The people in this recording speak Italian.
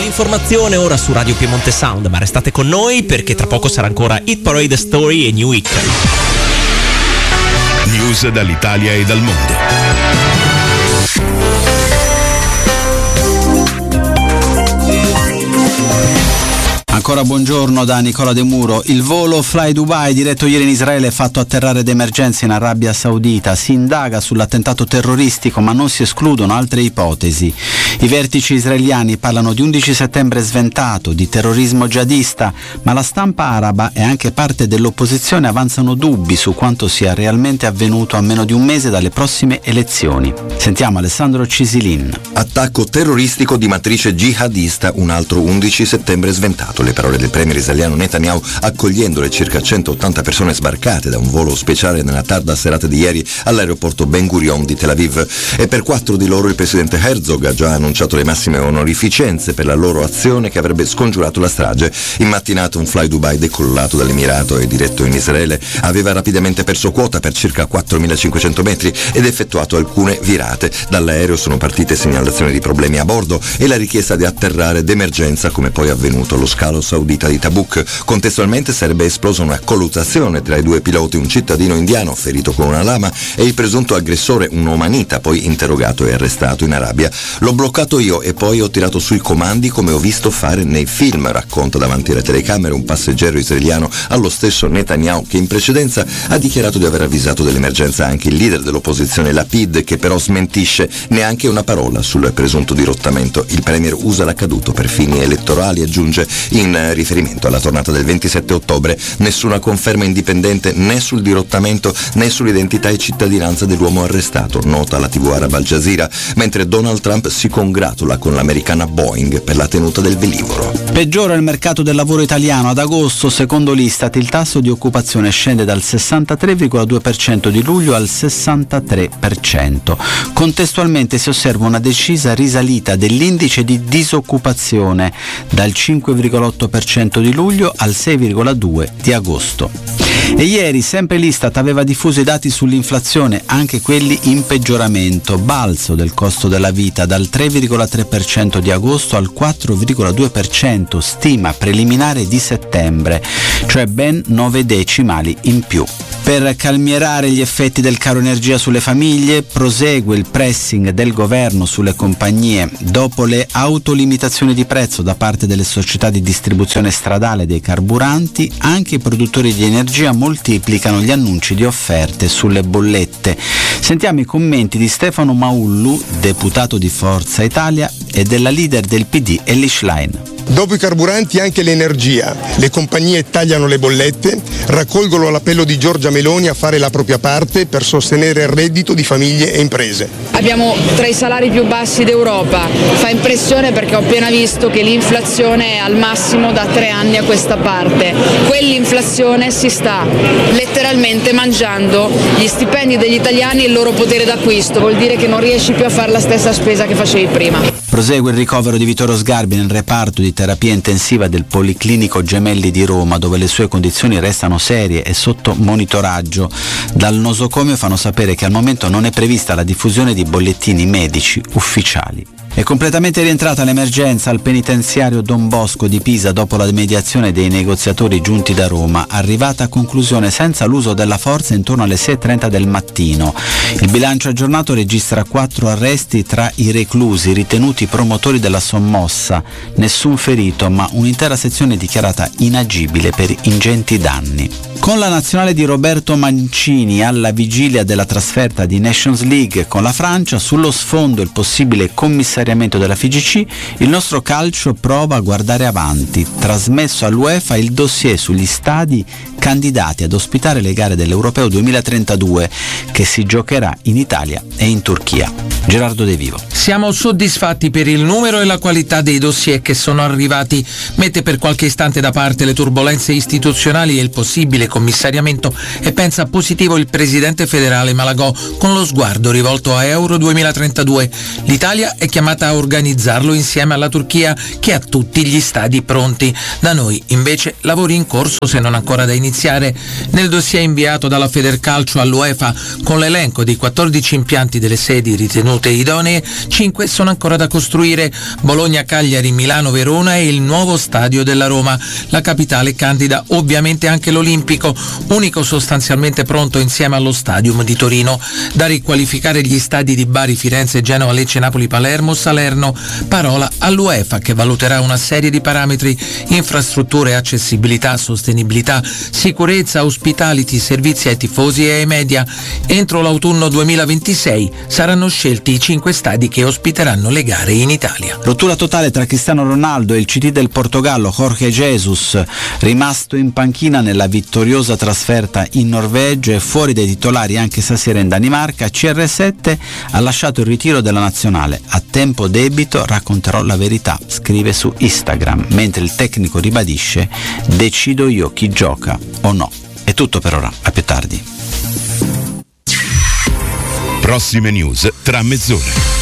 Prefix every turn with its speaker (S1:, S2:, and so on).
S1: l'informazione ora su Radio Piemonte Sound, ma restate con noi perché tra poco sarà ancora Hit Parade Story e New Hit.
S2: News dall'Italia e dal mondo.
S3: Ancora buongiorno da Nicola De Muro. Il volo Fly Dubai diretto ieri in Israele è fatto atterrare d'emergenza in Arabia Saudita. Si indaga sull'attentato terroristico ma non si escludono altre ipotesi. I vertici israeliani parlano di 11 settembre sventato, di terrorismo jihadista, ma la stampa araba e anche parte dell'opposizione avanzano dubbi su quanto sia realmente avvenuto a meno di un mese dalle prossime elezioni. Sentiamo Alessandro Cisilin.
S4: Attacco terroristico di matrice jihadista, un altro 11 settembre sventato. Le parole del premier israeliano Netanyahu accogliendo le circa 180 persone sbarcate da un volo speciale nella tarda serata di ieri all'aeroporto Ben Gurion di Tel Aviv. E per 4 di loro il presidente Herzog ha già annunciato le massime onorificenze per la loro azione che avrebbe scongiurato la strage. In mattinata un Fly Dubai decollato dall'Emirato e diretto in Israele aveva rapidamente perso quota per circa 4.500 metri ed effettuato alcune virate. Dall'aereo sono partite segnalazioni di problemi a bordo e la richiesta di atterrare d'emergenza, come poi è avvenuto allo scalo saudita di Tabuk. Contestualmente sarebbe esplosa una colluttazione tra i due piloti, un cittadino indiano ferito con una lama e il presunto aggressore, un omanita, poi interrogato e arrestato in Arabia. L'ho bloccato io e poi ho tirato sui comandi come ho visto fare nei film, racconta davanti alle telecamere un passeggero israeliano allo stesso Netanyahu, che in precedenza ha dichiarato di aver avvisato dell'emergenza anche il leader dell'opposizione Lapid, che però smentisce neanche una parola sul presunto dirottamento. Il premier usa l'accaduto per fini elettorali, aggiunge. In riferimento alla tornata del 27 ottobre, nessuna conferma indipendente né sul dirottamento né sull'identità e cittadinanza dell'uomo arrestato, nota la TV araba Al Jazeera, mentre Donald Trump si congratula con l'americana Boeing per la tenuta del velivolo.
S3: Peggiora il mercato del lavoro italiano. Ad agosto, secondo l'Istat, il tasso di occupazione scende dal 63,2% di luglio al 63%. Contestualmente si osserva una decisa risalita dell'indice di disoccupazione dal 5,8% di luglio al 6,2% di agosto. E ieri sempre l'Istat aveva diffuso i dati sull'inflazione, anche quelli in peggioramento, balzo del costo della vita dal 3,3% di agosto al 4,2%, stima preliminare di settembre, cioè ben 9 decimali in più. Per calmierare gli effetti del caro energia sulle famiglie, prosegue il pressing del governo sulle compagnie. Dopo le autolimitazioni di prezzo da parte delle società di distribuzione stradale dei carburanti, anche i produttori di energia moltiplicano gli annunci di offerte sulle bollette. Sentiamo i commenti di Stefano Maullu, deputato di Forza Italia, e della leader del PD Elly Schlein.
S5: Dopo i carburanti anche l'energia. Le compagnie tagliano le bollette, raccolgono l'appello di Giorgia Meloni a fare la propria parte per sostenere il reddito di famiglie e imprese.
S6: Abbiamo tra i salari più bassi d'Europa. Fa impressione perché ho appena visto che l'inflazione è al massimo da 3 anni a questa parte. Quell'inflazione si sta letteralmente mangiando gli stipendi degli italiani e il loro potere d'acquisto. Vuol dire che non riesci più a fare la stessa spesa che facevi prima.
S3: Prosegue il ricovero di Vittorio Sgarbi nel reparto di terapia intensiva del Policlinico Gemelli di Roma, dove le sue condizioni restano serie e sotto monitoraggio. Dal nosocomio fanno sapere che al momento non è prevista la diffusione di bollettini medici ufficiali. È completamente rientrata l'emergenza al penitenziario Don Bosco di Pisa dopo la mediazione dei negoziatori giunti da Roma, arrivata a conclusione senza l'uso della forza intorno alle 6:30 del mattino. Il bilancio aggiornato registra 4 arresti tra i reclusi ritenuti promotori della sommossa, nessun ferito ma un'intera sezione dichiarata inagibile per ingenti danni. Con la nazionale di Roberto Mancini alla vigilia della trasferta di Nations League con la Francia, sullo sfondo il possibile commissariamento della FIGC, il nostro calcio prova a guardare avanti. Trasmesso all'UEFA il dossier sugli stadi candidati ad ospitare le gare dell'Europeo 2032 che si giocherà in Italia e in Turchia. Gerardo De Vivo.
S7: Siamo soddisfatti per il numero e la qualità dei dossier che sono arrivati. Mette per qualche istante da parte le turbolenze istituzionali e il possibile commissariamento e pensa positivo il presidente federale Malagò con lo sguardo rivolto a Euro 2032. L'Italia è chiamata impegnata a organizzarlo insieme alla Turchia, che ha tutti gli stadi pronti. Da noi invece lavori in corso, se non ancora da iniziare. Nel dossier inviato dalla Federcalcio all'UEFA con l'elenco dei 14 impianti delle sedi ritenute idonee, 5 sono ancora da costruire: Bologna, Cagliari, Milano, Verona e il nuovo stadio della Roma. La capitale candida ovviamente anche l'Olimpico, unico sostanzialmente pronto insieme allo Stadium di Torino. Da riqualificare gli stadi di Bari, Firenze, Genova, Lecce, Napoli, Palermo, Salerno. Parola all'UEFA, che valuterà una serie di parametri: infrastrutture, accessibilità, sostenibilità, sicurezza, ospitality, servizi ai tifosi e ai media. Entro l'autunno 2026 saranno scelti i 5 stadi che ospiteranno le gare in Italia.
S3: Rottura totale tra Cristiano Ronaldo e il CT del Portogallo Jorge Jesus, rimasto in panchina nella vittoriosa trasferta in Norvegia e fuori dai titolari anche stasera in Danimarca. CR7 ha lasciato il ritiro della nazionale. A tempo debito racconterò la verità, scrive su Instagram, mentre il tecnico ribadisce: decido io chi gioca o no. È tutto per ora, a più tardi.
S2: Prossime news tra mezz'ora.